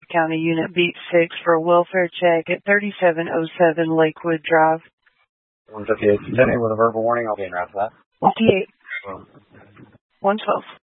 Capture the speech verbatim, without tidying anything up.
County Unit Beat six for a welfare check at thirty-seven oh seven Lakewood Drive. one fifty-eight, continue with a verbal warning. I'll be in route for that. fifty-eight. one twelve.